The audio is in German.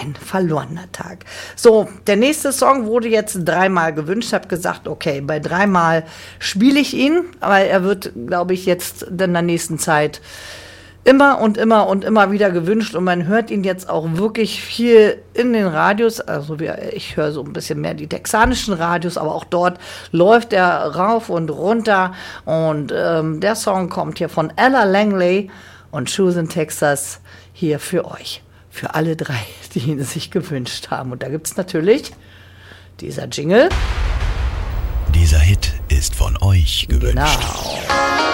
ein verlorener Tag. So, der nächste Song wurde jetzt 3-mal gewünscht. Ich habe gesagt, okay, bei 3-mal spiele ich ihn, aber er wird, glaube ich, jetzt in der nächsten Zeit immer und immer und immer wieder gewünscht und man hört ihn jetzt auch wirklich viel in den Radios, also ich höre so ein bisschen mehr die texanischen Radios, aber auch dort läuft er rauf und runter und der Song kommt hier von Ella Langley und Shoes in Texas hier für euch, für alle 3, die ihn sich gewünscht haben. Und da gibt es natürlich dieser Jingle. Dieser Hit ist von euch gewünscht. Genau.